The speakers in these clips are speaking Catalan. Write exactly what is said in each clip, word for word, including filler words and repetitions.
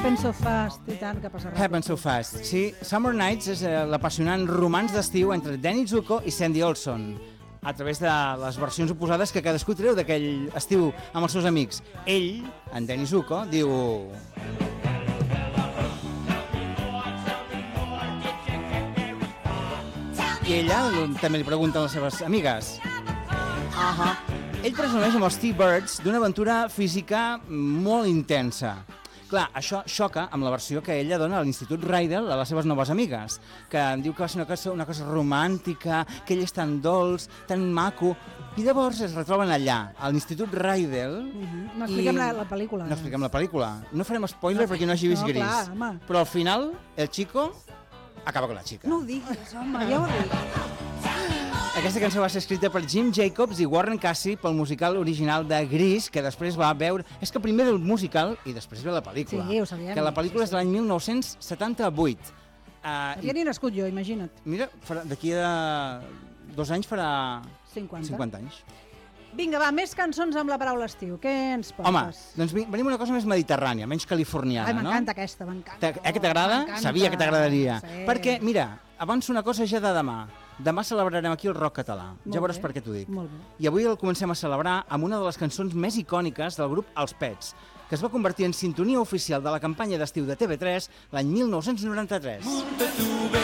Happens So Fast, i tant, que passa ràpid. Happens So Fast. Sí, Summer Nights és eh, l'apassionant romanç d'estiu entre Danny Zuko i Sandy Olson, a través de les versions oposades que cadascú treu d'aquell estiu amb els seus amics. Ell, en Danny Zuko, diu... I ella també li pregunta a les seves amigues. Uh-huh. Ell presumeix amb els T-Birds d'una aventura física molt intensa. Clar, això xoca amb la versió que ella dona a l'Institut Rydell a les seves noves amigues, que em diu que va ser una cosa, una cosa romàntica, que ell és tan dolç, tan maco, i llavors es retroben allà, a l'Institut Rydell... Uh-huh. No expliquem i... la, la pel·lícula. No expliquem la pel·lícula. No farem spoiler no, perquè no hagi vist no, Gris. Clar, home. Però al final, el chico acaba con la chica. No ho diguis, home, ja ho dic. Aquesta cançó va ser escrita per Jim Jacobs i Warren Casey pel musical original de Gris, que després va veure... És que primer ve el musical i després ve la pel·lícula. Sí, ho sabíem. Que la pel·lícula sí, sí. és de l'any mil nou-cents setanta-vuit. Uh, Havia i... ni nascut jo, imagina't. Mira, d'aquí a dos anys farà... cinquanta. cinquanta anys. Vinga, va, més cançons amb la paraula estiu. Què ens portes? Home, doncs venim una cosa més mediterrània, menys californiana, Ai, no? Ai, m'encanta aquesta, m'encanta. Eh, que t'agrada? Sabia que t'agradaria. Sí. Perquè, mira, abans una cosa ja de demà. Demà celebrarem aquí el rock català. Molt ja veuràs bé. per què t'ho dic. Molt bé. I avui el comencem a celebrar amb una de les cançons més icòniques del grup Els Pets, que es va convertir en sintonia oficial de la campanya d'estiu de T V tres l'any mil nou-cents noranta-tres. Munta-t'ho bé,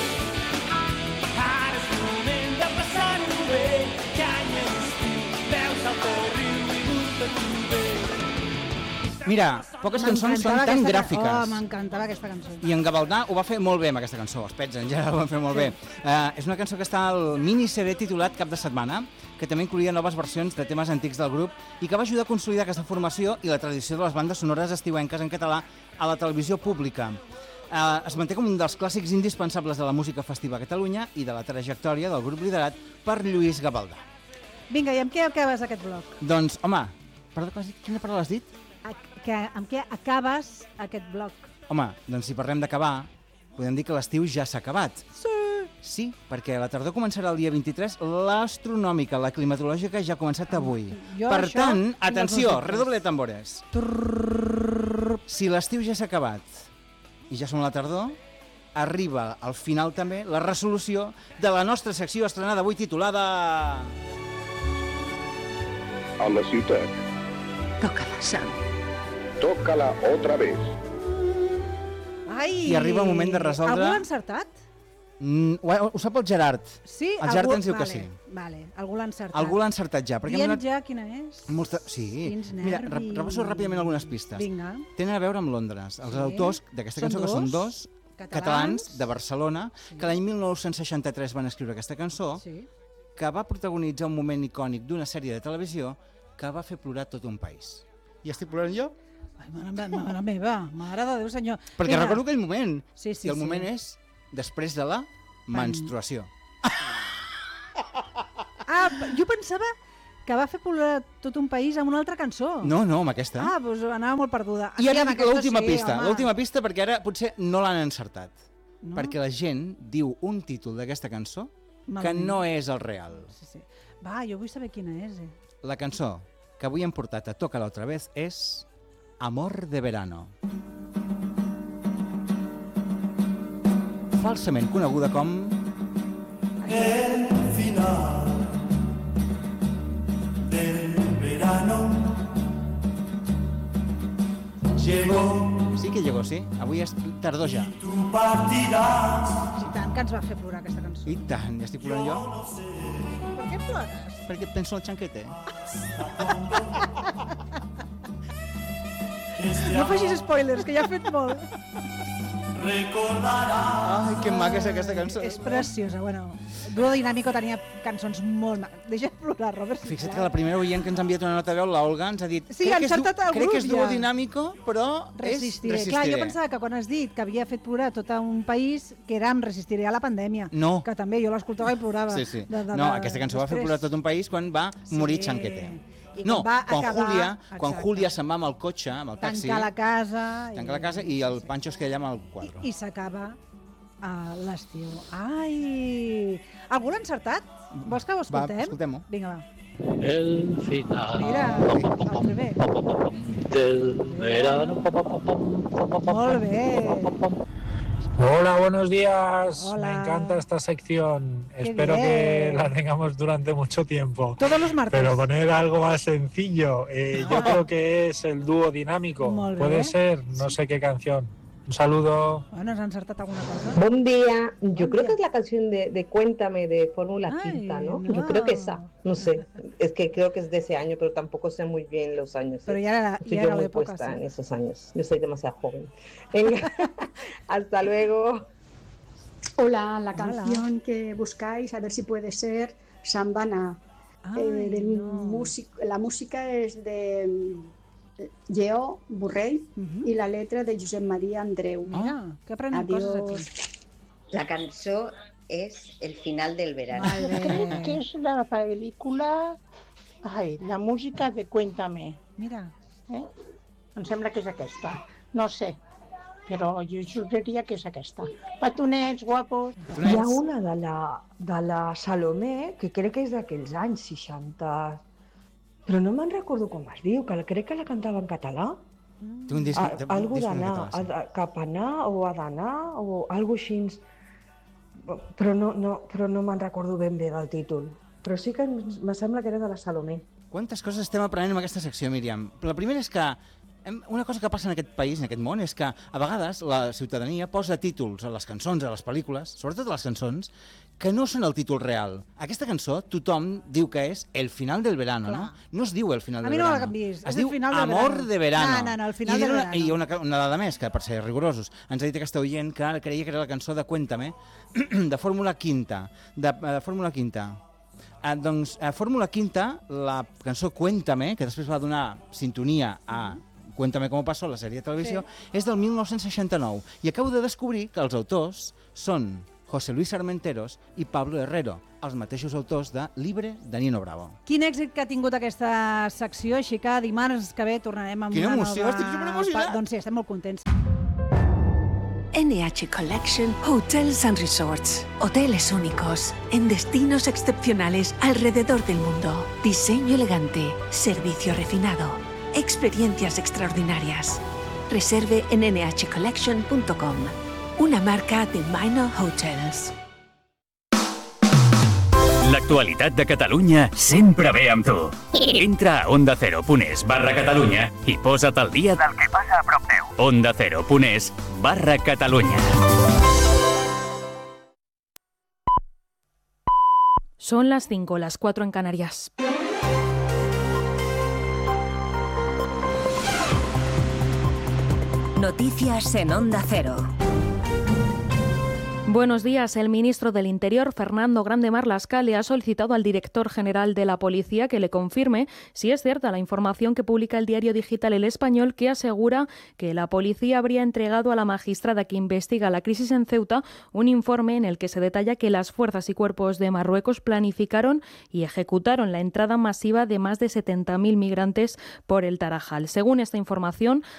ara és moment de passar-ho bé, canya d'estiu, veus el teu riu i munta-t'ho bé. Mira, poques cançons són tan aquesta... gràfiques. Oh, m'encantava aquesta cançó. I en Gavaldà ho va fer molt bé amb aquesta cançó, els Pets en general ho van fer molt sí. bé. Uh, és una cançó que està al mini-C D titulat Cap de setmana, que també incloïa noves versions de temes antics del grup i que va ajudar a consolidar aquesta formació i la tradició de les bandes sonores estiuenques en català a la televisió pública. Uh, es manté com un dels clàssics indispensables de la música festiva a Catalunya i de la trajectòria del grup liderat per Lluís Gavaldà. Vinga, i amb què acabes aquest bloc? Doncs, home, perdó, quina paraula has dit? Que, amb què acabes aquest bloc? Home, doncs si parlem d'acabar, podem dir que l'estiu ja s'ha acabat. Sí. Sí, perquè la tardor començarà el dia vint-i-tres, l'astronòmica, la climatològica ja ha començat avui. Jo per això, tant, atenció, redoble de tambores. Trrr. Si l'estiu ja s'ha acabat i ja som a la tardor, arriba al final també la resolució de la nostra secció estrenada avui titulada... A la ciutat. Tócala, Sam. Tócala otra vez. Ai! I arriba el moment de resoldre... Algú l'ha encertat? Mm, ho, ho sap el Gerard. Sí? El Gerard algú... ens diu vale, que sí. Vale, algú l'ha encertat. Algú l'ha encertat ja. Perquè Diem donat... ja quina és? Molta... Sí. Quins Mira, nervis. repasso ràpidament algunes pistes. Vinga. Tenen a veure amb Londres. Els Sí. autors d'aquesta Són cançó, que dos? són dos Catalans. catalans de Barcelona, Sí. que l'any mil nou-cents seixanta-tres van escriure aquesta cançó, Sí. que va protagonitzar un moment icònic d'una sèrie de televisió que va fer plorar tot un país. I estic plorant jo? Ai, mare, mare meva, mare de Déu senyor. Perquè Vinga. recordo aquell moment. Sí, sí, I el sí. moment és després de la menstruació. Ah, jo pensava que va fer plorar tot un país amb una altra cançó. No, no, amb aquesta. Ah, doncs anava molt perduda. I ara amb dic aquesta l'última sí, pista, home. l'última pista perquè ara potser no l'han encertat. No? Perquè la gent diu un títol d'aquesta cançó que Malament. no és el real. Sí, sí. Va, jo vull saber quina és. Eh? La cançó que avui hem portat a Tócala otra vez és Amor de verano. Falsament coneguda com... El final del verano llegó. Sí que llegó, sí. Avui és tardor ja. Tu partiràs. Sí, tant que ens va fer plorar aquesta cançó. I tant, ja estic plorant jo. Per què plores? Perquè penso en el xanquete. No facis spoilers, que ja ha fet molt. Recordaràs. Ai, que maca és aquesta cançó. És preciosa, bueno. Duo Dinàmico tenia cançons molt maques. Deixa plorar, Robert. Fixa't que la primera oient que ens ha enviat una nota de veu, la Olga, ens ha dit Sí, crec ha que és du- encertat el crec que és grup, duo ja. dinàmico, però Resistiré. és Clar, resistiré. jo pensava que quan has dit que havia fet plorar tot un país, que era amb Resistiré a la pandèmia. No. Que també jo l'escoltava i plorava. Sí, sí. De, de, No, de- aquesta cançó va fer després. plorar tot un país quan va Sí. morir Chanquete. I No, quan va quan acabar- Júlia, quan Exacte. Júlia se'n va amb el cotxe, amb el taxi, Tancar la casa. tanca la casa i el Pancho es queda allà amb el quadre. I, i s'acaba a l'estiu. Ai! Algú l'ha encertat? Vols que ho escoltem? Va, escoltem-ho. Vinga, va. El final Mira, al revés. del verano. Molt bé. Hola, buenos días. Hola. Me encanta esta sección. Qué Espero bien. que la tengamos durante mucho tiempo. Todos los martes. Pero poner algo más sencillo. Eh, yo creo que es el dúo dinámico. Molt bé. Puede ser, no sé qué canción. Un saludo. Bueno, has encertat alguna cosa? Buen día. Yo Buen creo día. que es la canción de, de Cuéntame de Fórmula Ay, Quinta, ¿no? no. Yo creo que esa. No sé. Es que creo que es de ese año, pero tampoco sé muy bien los años. Pero ¿eh? ya era, Estoy ya yo era muy l'època, puesta en sí. esos años. Yo soy demasiado joven. Venga, hasta luego. Hola, la Hola. canción que buscáis, a ver si puede ser Sambana. Ai, Eh, del no. músic- la música es de mm, Lleó Borrell Mhm. y la letra de Josep María Andreu. Mira, que aprenem coses aquí. Adiós. La cançó és El final del verano. Molt Creo que bé. es la película... Ai, la música de Cuéntame. Mira, Eh? Em sembla que és aquesta. No sé, però jo sugeriria que és aquesta. Petonets, guapos... Hi ha una de la, de la Salomé que crec que és d'aquells anys seixanta, però no me'n recordo com es diu, que la- crec que la cantava en català. Té un disc, A, té un algo disc en d'anar, català, sí. a- a- cap a anar o a d'anar o algo així, però no, no, però no me'n recordo ben bé del títol. Però sí que em me sembla que era de la Salomé. Quantes coses estem aprenent en aquesta secció, Míriam? La primera és que hem- una cosa que passa en aquest país, en aquest món, és que a vegades la ciutadania posa títols a les cançons, a les pel·lícules, sobretot a les cançons, que no són el títol real. Aquesta cançó tothom diu que és El final del verano, Clar. no? No es diu El final A del mi no verano. me canviïs, Es és diu El final del Amor verano. de verano. No, no, no, El final I del una, verano. I una, una dada més, que per ser rigorosos, ens ha dit aquesta oient que creia que era la cançó de Cuéntame, de Fórmula Quinta. De, de Fórmula Quinta. Ah, doncs, a Fórmula Quinta, la cançó Cuéntame, que després va donar sintonia a Cuéntame cómo pasó, la sèrie de televisió, sí. és del mil nou-cents seixanta-nou. I acabo de descobrir que els autors són José Luis Armenteros i Pablo Herrero, els mateixos autors de Libre, de Nino Bravo. quin èxit que ha tingut aquesta secció, així que dimarts que ve tornarem amb Quina una emoció, nova... estic superemocionat. Pa- Doncs sí, estem molt contents. N H Collection Hotels and Resorts. Hoteles únicos en destinos excepcionales alrededor del mundo. Diseño elegante, servicio refinado, experiencias extraordinarias. Reserve en n h collection punto com. Una marca de Minor Hotels. L'actualitat de Catalunya sempre ve amb tu. Entra a onda cero punt es barra Catalunya i posa't al dia del que passa a prop teu. onda cero punt es barra Catalunya. Son las cinco, las cuatro en Canarias. Noticias en Onda Cero. Buenos días. El ministro del Interior, Fernando Grande Marlaska, le ha solicitado al director general de la Policía que le confirme si es cierta la información que publica el diario digital El Español, que asegura que la policía habría entregado a la magistrada que investiga la crisis en Ceuta un informe en el que se detalla que las fuerzas y cuerpos de Marruecos planificaron y ejecutaron la entrada masiva de más de setenta mil migrantes por el Tarajal. Según esta información,